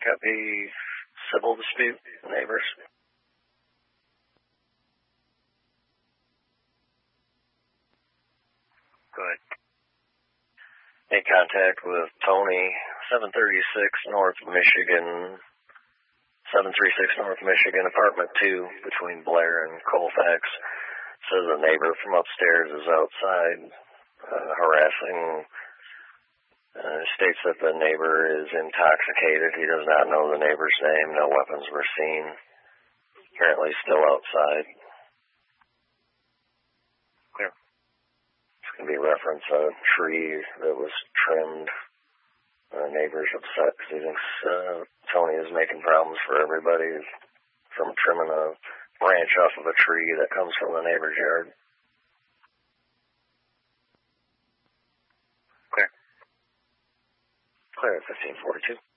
Got the civil dispute, neighbors. Good. Make contact with Tony, 736 North Michigan, 736 North Michigan, apartment 2, between Blair and Colfax. Says a neighbor from upstairs is outside harassing. States that the neighbor is intoxicated. He does not know the neighbor's name. No weapons were seen. Apparently still outside. Clear. It's going to be reference a tree that was trimmed. Neighbor's upset because he thinks Tony is making problems for everybody from trimming a branch off of a tree that comes from the neighbor's yard. Clear. Clear at 1542.